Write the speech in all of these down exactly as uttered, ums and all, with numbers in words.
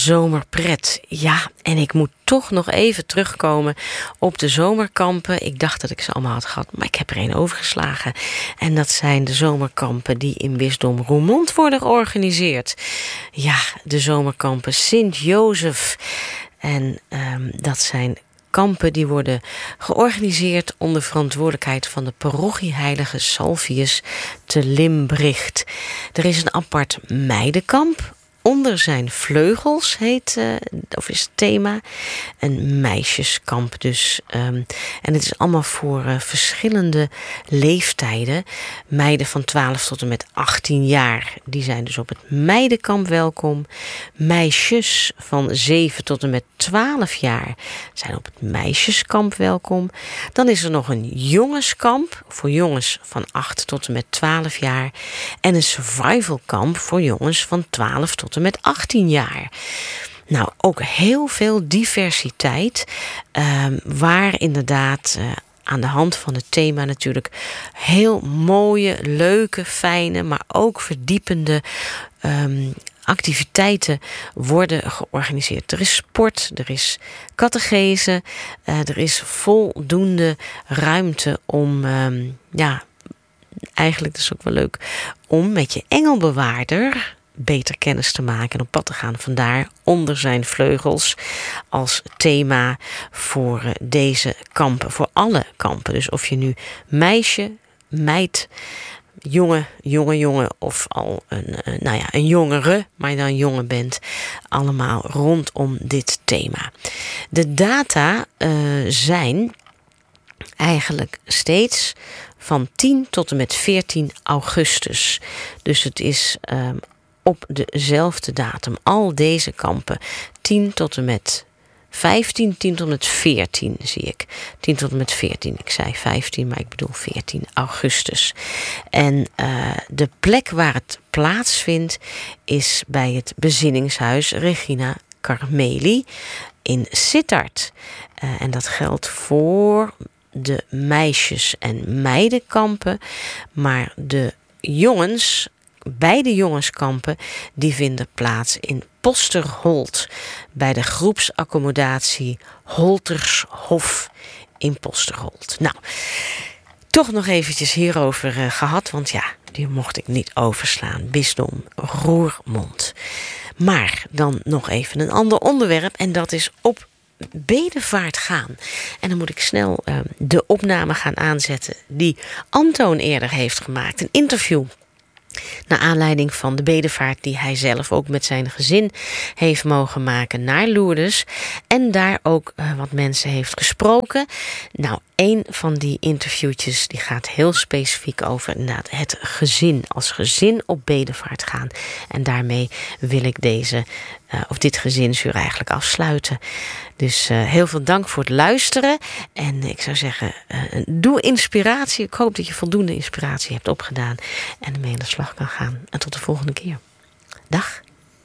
zomerpret. Ja, en ik moet toch nog even terugkomen op de zomerkampen. Ik dacht dat ik ze allemaal had gehad, maar ik heb er één overgeslagen. En dat zijn de zomerkampen die in Bisdom Roermond worden georganiseerd. Ja, de zomerkampen Sint-Jozef. En um, dat zijn kampen die worden georganiseerd onder verantwoordelijkheid van de parochie Heilige Salvius te Limbricht. Er is een apart meidenkamp. Onder zijn vleugels heet, uh, of is het thema, een meisjeskamp dus. Um, en het is allemaal voor uh, verschillende leeftijden. Meiden van twaalf tot en met achttien jaar, die zijn dus op het meidenkamp welkom. Meisjes van zeven tot en met twaalf jaar zijn op het meisjeskamp welkom. Dan is er nog een jongenskamp voor jongens van acht tot en met twaalf jaar. En een survivalkamp voor jongens van twaalf tot en met achttien jaar. Nou, ook heel veel diversiteit, uh, waar inderdaad uh, aan de hand van het thema natuurlijk heel mooie, leuke, fijne, maar ook verdiepende um, activiteiten worden georganiseerd. Er is sport, er is catechese, uh, er is voldoende ruimte om, um, ja, eigenlijk, dat is ook wel leuk, om met je engelbewaarder beter kennis te maken en op pad te gaan. Vandaar onder zijn vleugels als thema voor deze kampen, voor alle kampen. Dus of je nu meisje, meid, jongen, jonge, jongen of al een, nou ja, een jongere, maar je dan jongen bent, allemaal rondom dit thema. De data uh, zijn eigenlijk steeds van tien tot en met veertien augustus. Dus het is um, op dezelfde datum. Al deze kampen. tien tot en met vijftien, tien tot en met veertien zie ik. tien tot en met veertien. Ik zei vijftien, maar ik bedoel veertien augustus. En uh, de plek waar het plaatsvindt is bij het bezinningshuis Regina Carmeli in Sittard. Uh, en dat geldt voor de meisjes- en meidenkampen. Maar de jongens, beide jongenskampen, die vinden plaats in Posterholt bij de groepsaccommodatie Holtershof in Posterholt. Nou, toch nog eventjes hierover uh, gehad, want ja, die mocht ik niet overslaan. Bisdom Roermond. Maar dan nog even een ander onderwerp en dat is op bedevaart gaan. En dan moet ik snel uh, de opname gaan aanzetten die Antoon eerder heeft gemaakt. Een interview naar aanleiding van de bedevaart die hij zelf ook met zijn gezin heeft mogen maken naar Lourdes. En daar ook uh, wat mensen heeft gesproken. Nou, een van die interviewtjes die gaat heel specifiek over inderdaad het gezin. Als gezin op bedevaart gaan. En daarmee wil ik deze, uh, of dit gezinsuur eigenlijk afsluiten. Dus uh, heel veel dank voor het luisteren. En ik zou zeggen, uh, doe inspiratie. Ik hoop dat je voldoende inspiratie hebt opgedaan. En ermee aan de slag kan gaan. En tot de volgende keer. Dag.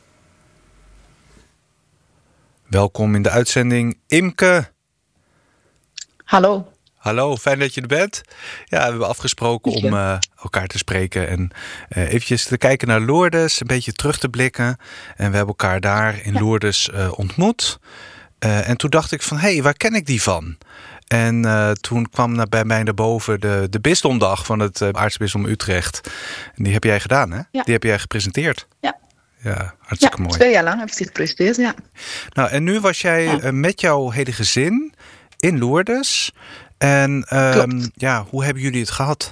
Welkom in de uitzending, Imke. Hallo. Hallo, fijn dat je er bent. Ja, we hebben afgesproken om uh, elkaar te spreken en uh, eventjes te kijken naar Lourdes, een beetje terug te blikken. En we hebben elkaar daar in ja. Lourdes uh, ontmoet. Uh, en toen dacht ik van, hé, hey, waar ken ik die van? En uh, toen kwam naar, bij mij naar boven de, de bisdomdag van het uh, aartsbisdom Utrecht. En die heb jij gedaan, hè? Ja. Die heb jij gepresenteerd. Ja. Ja, hartstikke ja, mooi. Twee jaar lang heb ik die gepresenteerd, ja. Nou, en nu was jij ja. uh, met jouw hele gezin in Lourdes. En um, ja, hoe hebben jullie het gehad?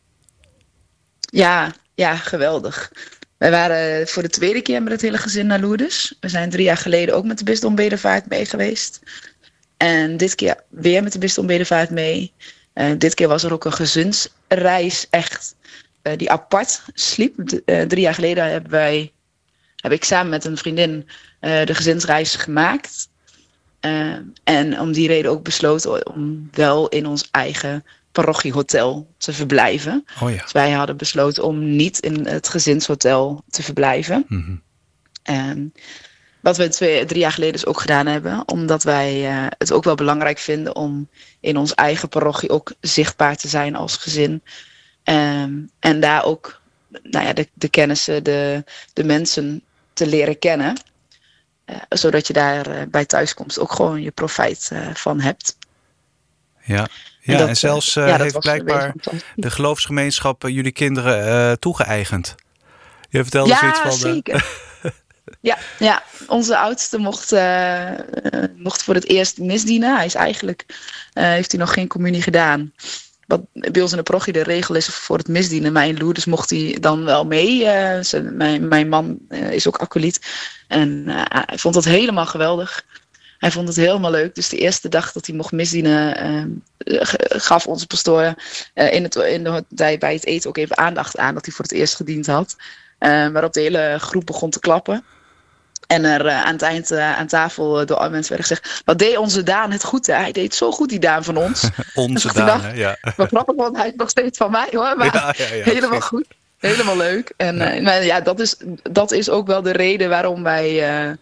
Ja, ja, geweldig. Wij waren voor de tweede keer met het hele gezin naar Lourdes. We zijn drie jaar geleden ook met de bisdom bedevaart mee geweest. En dit keer weer met de bisdom bedevaart mee. Uh, dit keer was er ook een gezinsreis echt uh, die apart sliep. D- uh, drie jaar geleden hebben wij, heb ik samen met een vriendin uh, de gezinsreis gemaakt. Uh, en om die reden ook besloten om wel in ons eigen parochiehotel te verblijven. Oh ja. Dus wij hadden besloten om niet in het gezinshotel te verblijven. Mm-hmm. Um, wat we twee, drie jaar geleden dus ook gedaan hebben. Omdat wij uh, het ook wel belangrijk vinden om in ons eigen parochie ook zichtbaar te zijn als gezin. Um, en daar ook nou ja, de, de kennissen, de, de mensen te leren kennen. Uh, zodat je daar uh, bij thuiskomst ook gewoon je profijt uh, van hebt. Ja, ja en, dat, en zelfs uh, ja, heeft blijkbaar de geloofsgemeenschap uh, jullie kinderen uh, toegeëigend. Je vertelde ja, zoiets van... Zeker. ja, ja, onze oudste mocht, uh, uh, mocht voor het eerst misdienen. Hij is eigenlijk, uh, heeft hij nog geen communie gedaan. Wat bij ons in de parochie de regel is voor het misdienen. Maar in Lourdes mocht hij dan wel mee. Uh, ze, mijn, mijn man uh, is ook acolyt. En uh, hij vond dat helemaal geweldig. Hij vond het helemaal leuk. Dus de eerste dag dat hij mocht misdienen, uh, gaf onze pastoor uh, in het, in de, bij het eten ook even aandacht aan dat hij voor het eerst gediend had. Uh, waarop de hele groep begon te klappen. En er uh, aan het eind uh, aan tafel uh, door alle mensen werd gezegd: wat deed onze Daan het goed, hè? Hij deed zo goed, die Daan van ons. onze Daan, dacht, hè? Ja. Wat grappig, want hij is nog steeds van mij, hoor. Maar ja, ja, ja, helemaal goed. Helemaal leuk. En ja, uh, maar ja, dat, is, dat is ook wel de reden waarom wij uh,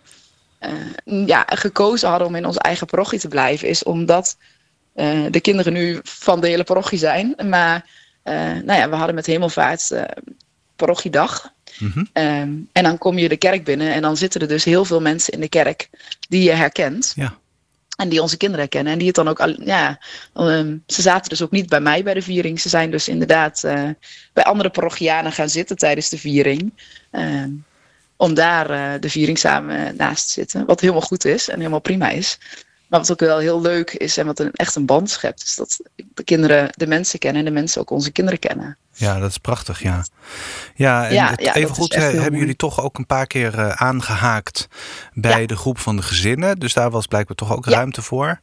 uh, ja, gekozen hadden om in onze eigen parochie te blijven. Is omdat uh, de kinderen nu van de hele parochie zijn. Maar uh, nou ja, we hadden met Hemelvaart uh, parochiedag. Mm-hmm. Um, en dan kom je de kerk binnen en dan zitten er dus heel veel mensen in de kerk die je herkent. Ja. En die onze kinderen herkennen. En die het dan ook, ja, um, ze zaten dus ook niet bij mij bij de viering. Ze zijn dus inderdaad uh, bij andere parochianen gaan zitten tijdens de viering. Um, om daar uh, de viering samen naast te zitten. Wat helemaal goed is en helemaal prima is. Maar wat ook wel heel leuk is en wat een, echt een band schept. Is dat de kinderen de mensen kennen en de mensen ook onze kinderen kennen. Ja, dat is prachtig, ja. Ja, en ja, het, ja, even goed hebben mooi. Jullie toch ook een paar keer uh, aangehaakt bij ja. de groep van de gezinnen. Dus daar was blijkbaar toch ook ja. ruimte voor.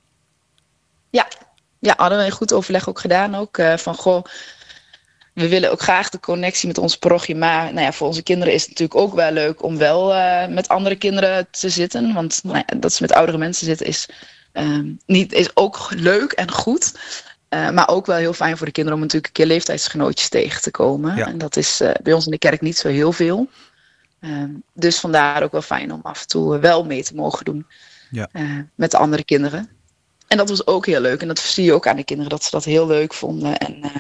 Ja, ja, hadden we een goed overleg ook gedaan. Ook uh, van, goh, we willen ook graag de connectie met onze parochie. Maar nou ja, voor onze kinderen is het natuurlijk ook wel leuk om wel uh, met andere kinderen te zitten. Want nou ja, dat ze met oudere mensen zitten is, uh, niet, is ook leuk en goed. Uh, maar ook wel heel fijn voor de kinderen om natuurlijk een keer leeftijdsgenootjes tegen te komen. Ja. En dat is uh, bij ons in de kerk niet zo heel veel. Uh, dus vandaar ook wel fijn om af en toe wel mee te mogen doen ja. uh, met de andere kinderen. En dat was ook heel leuk. En dat zie je ook aan de kinderen dat ze dat heel leuk vonden. En, uh,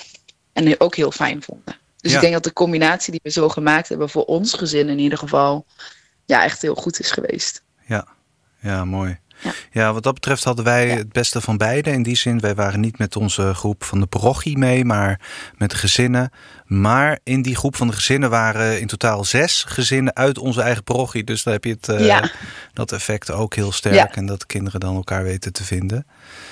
en ook heel fijn vonden. Dus ja. ik denk dat de combinatie die we zo gemaakt hebben voor ons gezin in ieder geval ja, echt heel goed is geweest. Ja, ja mooi. Ja. ja, wat dat betreft hadden wij ja. het beste van beide. In die zin, wij waren niet met onze groep van de parochie mee, maar met de gezinnen. Maar in die groep van de gezinnen waren in totaal zes gezinnen uit onze eigen parochie. Dus dan heb je het, uh, ja. dat effect ook heel sterk. Ja. En dat kinderen dan elkaar weten te vinden.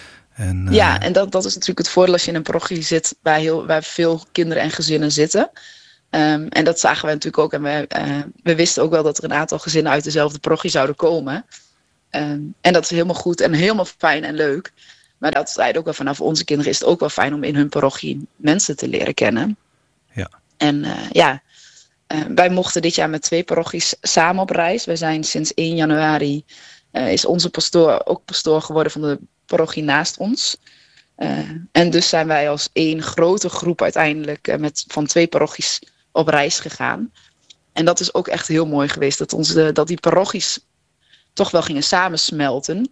En, uh, ja, en dat, dat is natuurlijk het voordeel als je in een parochie zit waar, heel, waar veel kinderen en gezinnen zitten. Um, en dat zagen we natuurlijk ook. En we, uh, we wisten ook wel dat er een aantal gezinnen uit dezelfde parochie zouden komen. Um, en dat is helemaal goed en helemaal fijn en leuk. Maar dat zei ook wel vanaf voor onze kinderen is het ook wel fijn om in hun parochie mensen te leren kennen. Ja. En uh, ja, uh, wij mochten dit jaar met twee parochies samen op reis. Wij zijn sinds één januari uh, is onze pastoor ook pastoor geworden van de parochie naast ons. Uh, en dus zijn wij als één grote groep uiteindelijk uh, met, van twee parochies op reis gegaan. En dat is ook echt heel mooi geweest dat, onze, dat die parochies toch wel gingen samensmelten.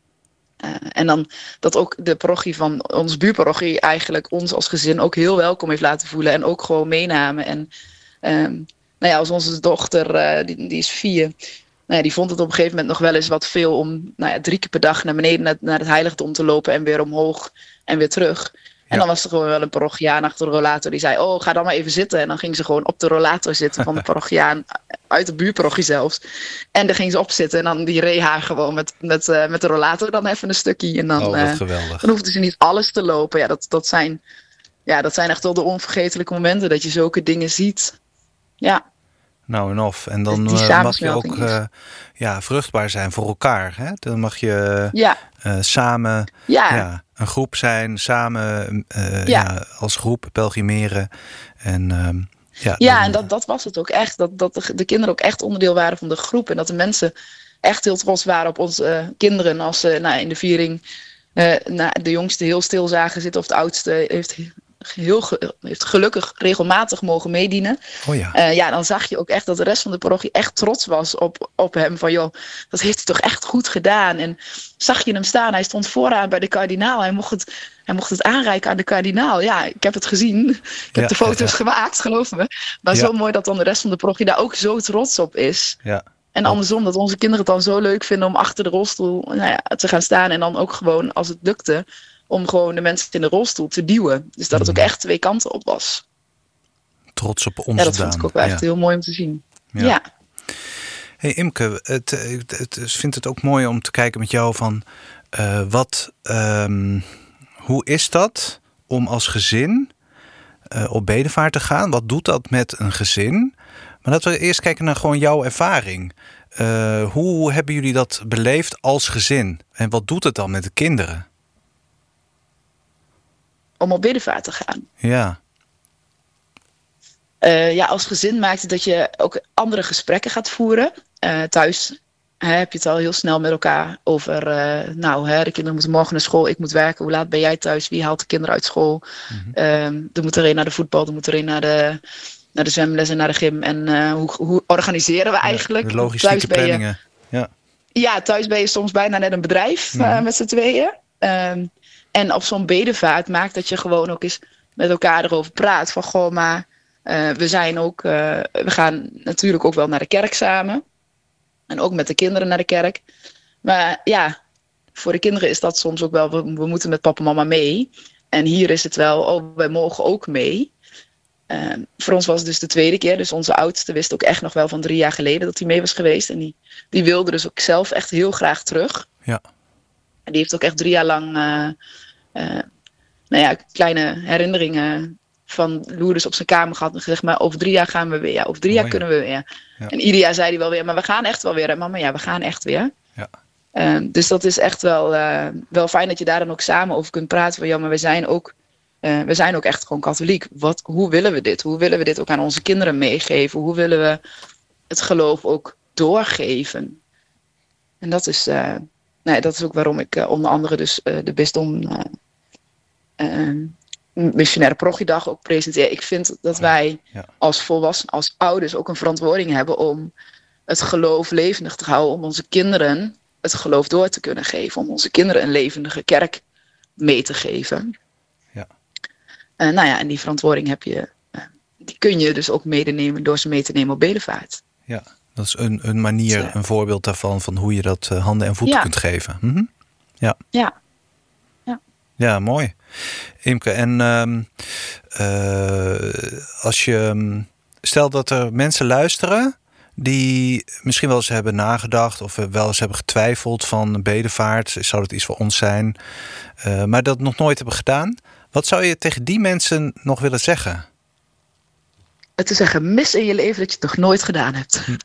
Uh, en dan dat ook de parochie van onze buurparochie eigenlijk ons als gezin ook heel welkom heeft laten voelen. En ook gewoon meenamen. En um, nou ja, als onze dochter, uh, die, die is vier. Nou ja, die vond het op een gegeven moment nog wel eens wat veel om nou ja, drie keer per dag naar beneden naar, naar het heiligdom te lopen. En weer omhoog en weer terug. En dan was er gewoon wel een parochiaan achter de rollator die zei, oh, ga dan maar even zitten. En dan ging ze gewoon op de rollator zitten van de parochiaan, uit de buurparochie zelfs. En daar ging ze op zitten en dan die reed haar gewoon met, met, uh, met de rollator dan even een stukje. En dan, oh, wat uh, geweldig. Dan hoefde ze niet alles te lopen. Ja, dat, dat, zijn, ja, dat zijn echt wel de onvergetelijke momenten dat je zulke dingen ziet. Ja. Nou en of. En dan uh, mag je ook uh, ja, vruchtbaar zijn voor elkaar. Hè? Dan mag je ja. uh, samen ja. Ja, een groep zijn, samen uh, ja. Ja, als groep pelgrimeren. En, uh, ja, ja dan, en dat, dat was het ook echt. Dat, dat de, de kinderen ook echt onderdeel waren van de groep. En dat de mensen echt heel trots waren op onze uh, kinderen. Als ze nou, in de viering uh, nou, de jongste heel stil zagen zitten. Of de oudste heeft... Heel ge- heeft gelukkig regelmatig mogen meedienen. Oh ja. Uh, ja, dan zag je ook echt dat de rest van de parochie echt trots was op, op hem. Van joh, dat heeft hij toch echt goed gedaan. En zag je hem staan, hij stond vooraan bij de kardinaal. Hij mocht het, hij mocht het aanreiken aan de kardinaal. Ja, ik heb het gezien. Ik heb ja, de foto's ja. gemaakt, geloof me. Maar ja. Zo mooi dat dan de rest van de parochie daar ook zo trots op is. Ja. En andersom, dat onze kinderen het dan zo leuk vinden om achter de rolstoel nou ja, te gaan staan. En dan ook gewoon, als het lukte, om gewoon de mensen in de rolstoel te duwen. Dus dat het ook echt twee kanten op was. Trots op onze Ja, dat vond ik ook wel echt ja. heel mooi om te zien. Ja. ja. Hey Imke, het, het, het, ik vind het ook mooi om te kijken met jou van... Uh, wat, um, hoe is dat om als gezin uh, op bedevaart te gaan? Wat doet dat met een gezin? Maar laten we eerst kijken naar gewoon jouw ervaring. Uh, hoe hebben jullie dat beleefd als gezin? En wat doet het dan met de kinderen? Om op bedevaart te gaan? Ja. Uh, ja, als gezin maakt het dat je ook andere gesprekken gaat voeren. Uh, thuis hè, heb je het al heel snel met elkaar over... Uh, nou, hè, de kinderen moeten morgen naar school, ik moet werken. Hoe laat ben jij thuis? Wie haalt de kinderen uit school? Mm-hmm. Um, er moet er een naar de voetbal, er moet er een naar de... naar de zwemles en naar de gym. En uh, hoe, hoe organiseren we eigenlijk? Ja, de logistieke planningen. Ja. ja, thuis ben je soms bijna net een bedrijf mm. uh, met z'n tweeën. Um, en op zo'n bedevaart maakt dat je gewoon ook eens met elkaar erover praat. Van goh, maar uh, we zijn ook... Uh, we gaan natuurlijk ook wel naar de kerk samen. En ook met de kinderen naar de kerk. Maar ja, voor de kinderen is dat soms ook wel... We, we moeten met papa en mama mee. En hier is het wel, oh, wij mogen ook mee. Uh, voor ons was het dus de tweede keer. Dus onze oudste wist ook echt nog wel van drie jaar geleden dat hij mee was geweest. En die, die wilde dus ook zelf echt heel graag terug. Ja. En die heeft ook echt drie jaar lang uh, uh, nou ja, kleine herinneringen van Lourdes op zijn kamer gehad. En gezegd, maar over drie jaar gaan we weer. Ja, over drie oh, jaar ja. kunnen we weer. Ja. En ieder jaar zei hij wel weer, maar we gaan echt wel weer. En mama, ja, we gaan echt weer. Ja. Uh, dus dat is echt wel, uh, wel fijn dat je daar dan ook samen over kunt praten. Van ja, maar we zijn ook... Uh, we zijn ook echt gewoon katholiek. Wat, hoe willen we dit? Hoe willen we dit ook aan onze kinderen meegeven? Hoe willen we het geloof ook doorgeven? En dat is, uh, nee, dat is ook waarom ik uh, onder andere dus uh, de bisdom uh, uh, missionaire progiedag ook presenteer. Ik vind dat wij ja. als volwassenen, als ouders ook een verantwoording hebben om het geloof levendig te houden. Om onze kinderen het geloof door te kunnen geven. Om onze kinderen een levendige kerk mee te geven. Uh, nou ja, en die verantwoording heb je, uh, die kun je dus ook medenemen door ze mee te nemen op bedevaart. Ja, dat is een, een manier, dus, uh, een voorbeeld daarvan, van hoe je dat uh, handen en voeten ja. kunt geven. Mm-hmm. Ja. Ja. ja. Ja, mooi. Imke, en um, uh, als je, stel dat er mensen luisteren die misschien wel eens hebben nagedacht of wel eens hebben getwijfeld van bedevaart, zou dat iets voor ons zijn, uh, maar dat nog nooit hebben gedaan. Wat zou je tegen die mensen nog willen zeggen? Het is een gemis in je leven dat je het nog nooit gedaan hebt. Hm.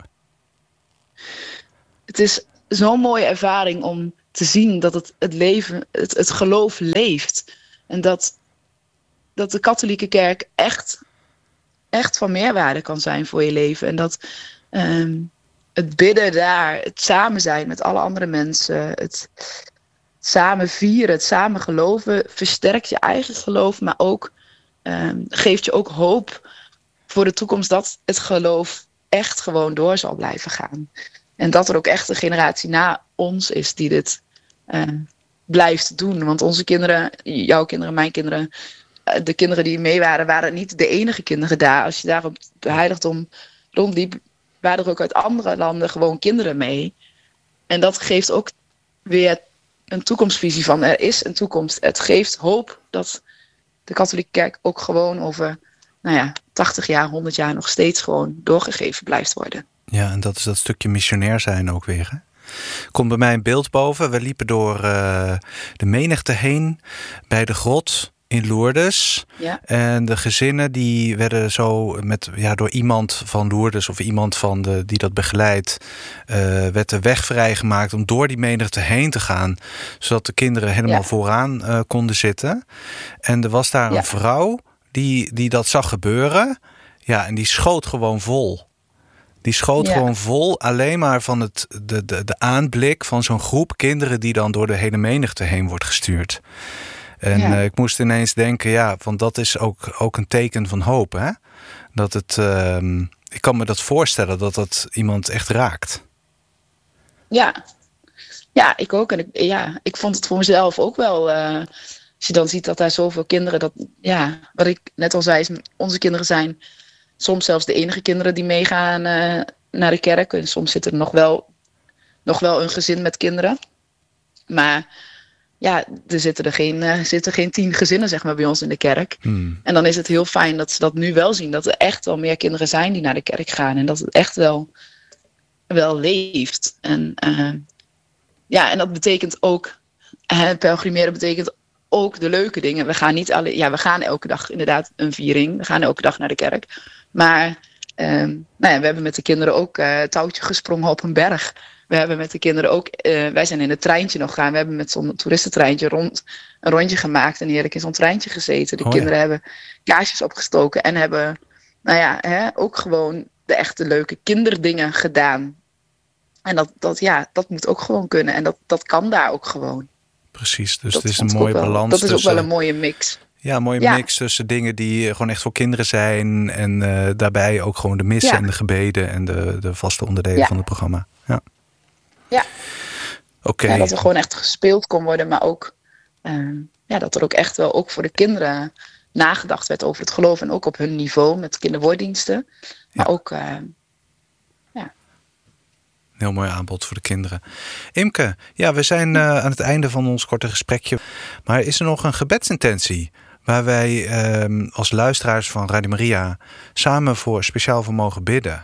Het is zo'n mooie ervaring om te zien dat het, het leven, het, het geloof leeft. En dat, dat de katholieke kerk echt, echt van meerwaarde kan zijn voor je leven. En dat um, het bidden daar, het samen zijn met alle andere mensen, het... samen vieren, het samen geloven, versterkt je eigen geloof, maar ook um, geeft je ook hoop voor de toekomst dat het geloof echt gewoon door zal blijven gaan. En dat er ook echt een generatie na ons is die dit uh, blijft doen. Want onze kinderen, jouw kinderen, mijn kinderen, uh, de kinderen die mee waren, waren niet de enige kinderen daar. Als je daar op het heiligdom rondliep, waren er ook uit andere landen gewoon kinderen mee. En dat geeft ook weer een toekomstvisie van er is een toekomst. Het geeft hoop dat de katholieke kerk ook gewoon over nou ja, tachtig jaar, honderd jaar nog steeds gewoon doorgegeven blijft worden. Ja, en dat is dat stukje missionair zijn ook weer. Hè? Komt bij mij een beeld boven. We liepen door uh, de menigte heen bij de grot in Lourdes. Ja. En de gezinnen die werden zo met, ja, door iemand van Lourdes of iemand van de, die dat begeleidt, uh, werd de weg vrijgemaakt om door die menigte heen te gaan, zodat de kinderen helemaal ja. vooraan uh, konden zitten. En er was daar ja. een vrouw die, die dat zag gebeuren. Ja, en die schoot gewoon vol. Die schoot ja. gewoon vol alleen maar van het, de, de, de aanblik van zo'n groep kinderen die dan door de hele menigte heen wordt gestuurd. En ja. uh, ik moest ineens denken, ja, want dat is ook, ook een teken van hoop, hè? Dat het, uh, ik kan me dat voorstellen dat dat iemand echt raakt. Ja, ja, ik ook. En ik, ja, ik vond het voor mezelf ook wel. Uh, als je dan ziet dat daar zoveel kinderen, dat, ja, wat ik net al zei, is, onze kinderen zijn soms zelfs de enige kinderen die meegaan uh, naar de kerk. En soms zit er nog wel, nog wel een gezin met kinderen. Maar ja, er zitten er geen, uh, zitten geen tien gezinnen zeg maar, bij ons in de kerk. Hmm. En dan is het heel fijn dat ze dat nu wel zien. Dat er echt wel meer kinderen zijn die naar de kerk gaan. En dat het echt wel, wel leeft. En, uh, ja, en dat betekent ook... Uh, pelgrimeren betekent ook de leuke dingen. We gaan niet alleen... Ja, we gaan elke dag inderdaad een viering. We gaan elke dag naar de kerk. Maar um, nou ja, we hebben met de kinderen ook uh, touwtje gesprongen op een berg. We hebben met de kinderen ook... Uh, wij zijn in het treintje nog gaan. We hebben met zo'n toeristentreintje rond, een rondje gemaakt. En heerlijk in zo'n treintje gezeten. De oh, kinderen ja. hebben kaarsjes opgestoken. En hebben nou ja, hè, ook gewoon de echte leuke kinderdingen gedaan. En dat, dat, ja, dat moet ook gewoon kunnen. En dat, dat kan daar ook gewoon. Precies, dus dat het is een mooie wel, balans. Dat is tussen, ook wel een mooie mix. Ja, een mooie ja. mix tussen dingen die gewoon echt voor kinderen zijn. En uh, daarbij ook gewoon de missen ja. en de gebeden en de, de vaste onderdelen ja. van het programma. Ja. Ja. Oké. Okay. Ja, dat er gewoon echt gespeeld kon worden. Maar ook uh, ja, dat er ook echt wel ook voor de kinderen nagedacht werd over het geloof. En ook op hun niveau met kinderwoorddiensten. Maar ja. ook... Uh, Een heel mooi aanbod voor de kinderen. Imke, ja, we zijn uh, aan het einde van ons korte gesprekje. Maar is er nog een gebedsintentie waar wij uh, als luisteraars van Radio Maria samen voor speciaal voor mogen bidden?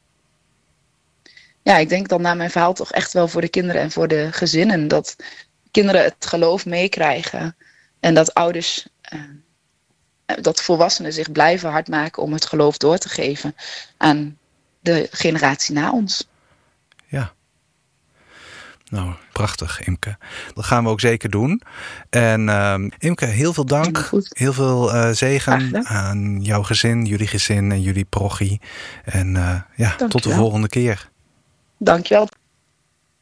Ja, ik denk dan na mijn verhaal toch echt wel voor de kinderen en voor de gezinnen. Dat kinderen het geloof meekrijgen. En dat ouders, uh, dat volwassenen zich blijven hard maken om het geloof door te geven aan de generatie na ons. Ja. Nou, prachtig, Imke. Dat gaan we ook zeker doen. En uh, Imke, heel veel dank. Heel veel uh, zegen aan jouw gezin, jullie gezin en jullie parochie. En uh, ja, tot de volgende keer. Dankjewel.